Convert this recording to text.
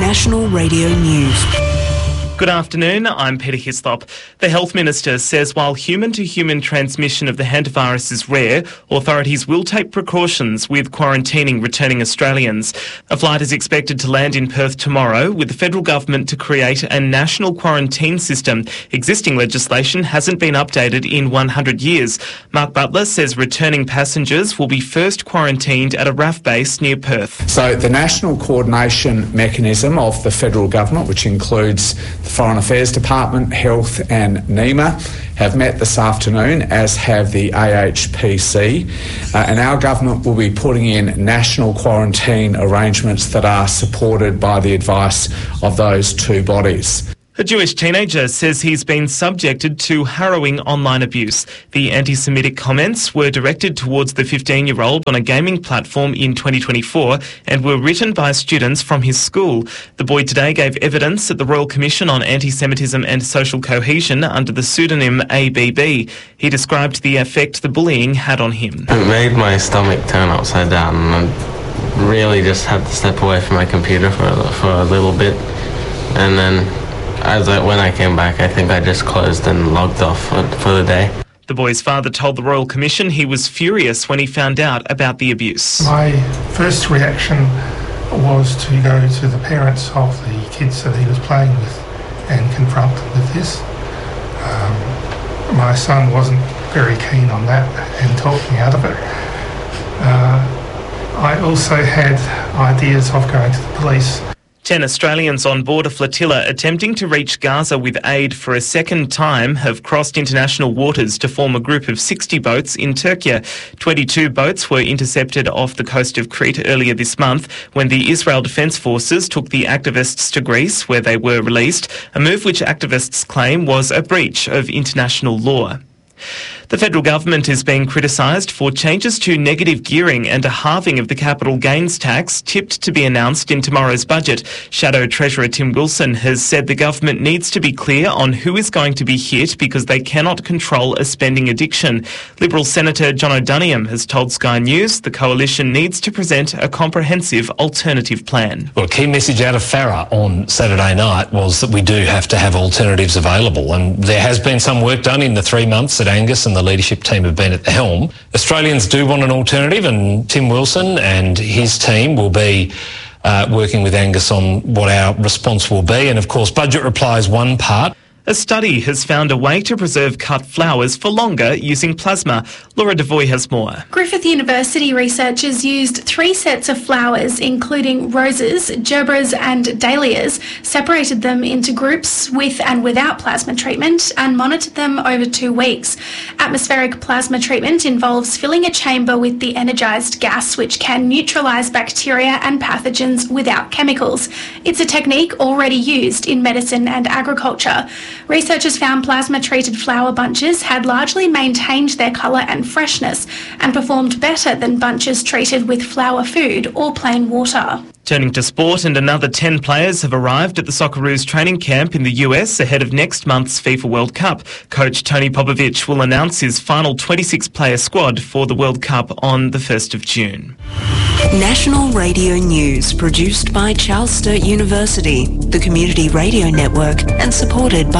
National Radio News. Good afternoon, I'm Peter Hislop. The Health Minister says while human-to-human transmission of the hantavirus is rare, authorities will take precautions with quarantining returning Australians. A flight is expected to land in Perth tomorrow, with the federal government to create a national quarantine system. Existing legislation hasn't been updated in 100 years. Mark Butler says returning passengers will be first quarantined at a RAF base near Perth. So the national coordination mechanism of the federal government, which includes the Foreign Affairs Department, Health and NEMA, have met this afternoon, as have the AHPC, and our government will be putting in national quarantine arrangements that are supported by the advice of those two bodies. A Jewish teenager says he's been subjected to harrowing online abuse. The anti-Semitic comments were directed towards the 15-year-old on a gaming platform in 2024 and were written by students from his school. The boy today gave evidence at the Royal Commission on Anti-Semitism and Social Cohesion under the pseudonym ABB. He described the effect the bullying had on him. It made my stomach turn upside down, and I really just had to step away from my computer for a little bit, and then when I came back, I think I just closed and logged off for the day. The boy's father told the Royal Commission he was furious when he found out about the abuse. My first reaction was to go to the parents of the kids that he was playing with and confront them with this. My son wasn't very keen on that and talked me out of it. I also had ideas of going to the police. 10 Australians on board a flotilla attempting to reach Gaza with aid for a second time have crossed international waters to form a group of 60 boats in Turkey. 22 boats were intercepted off the coast of Crete earlier this month when the Israel Defence Forces took the activists to Greece, where they were released, a move which activists claim was a breach of international law. The federal government is being criticised for changes to negative gearing and a halving of the capital gains tax tipped to be announced in tomorrow's budget. Shadow Treasurer Tim Wilson has said the government needs to be clear on who is going to be hit because they cannot control a spending addiction. Liberal Senator John O'Doniam has told Sky News the coalition needs to present a comprehensive alternative plan. Well, a key message out of Farrer on Saturday night was that we do have to have alternatives available, and there has been some work done in the 3 months that Angus and the leadership team have been at the helm. Australians do want an alternative, and Tim Wilson and his team will be working with Angus on what our response will be. And of course, budget reply is one part. A study has found a way to preserve cut flowers for longer using plasma. Laura Devoy has more. Griffith University researchers used 3 sets of flowers, including roses, gerbras and dahlias, separated them into groups with and without plasma treatment and monitored them over 2 weeks. Atmospheric plasma treatment involves filling a chamber with the energised gas, which can neutralise bacteria and pathogens without chemicals. It's a technique already used in medicine and agriculture. Researchers found plasma-treated flower bunches had largely maintained their colour and freshness and performed better than bunches treated with flower food or plain water. Turning to sport, and another 10 players have arrived at the Socceroos training camp in the US ahead of next month's FIFA World Cup. Coach Tony Popovic will announce his final 26-player squad for the World Cup on the 1st of June. National Radio News, produced by Charles Sturt University, the Community Radio Network, and supported by